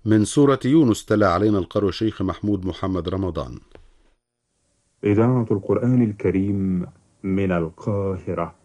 من سورة يونس تلا علينا القارئ الشيخ محمود محمد رمضان. إذاعة القرآن الكريم من القاهرة.